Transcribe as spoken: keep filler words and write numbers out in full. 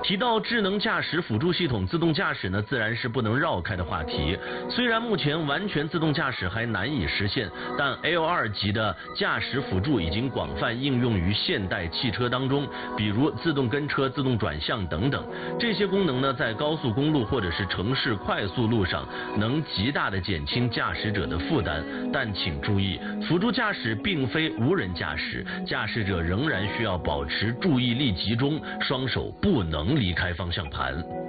提到智能驾驶辅助系统，自动驾驶呢自然是不能绕开的话题。虽然目前完全自动驾驶还难以实现，但 L 二 级的驾驶辅助已经广泛应用于现代汽车当中，比如自动跟车、自动转向等等。这些功能呢，在高速公路或者是城市快速路上，能极大的减轻驾驶者的负担。但请注意，辅助驾驶并非无人驾驶，驾驶者仍然需要保持注意力集中，双手不能离开方向盘。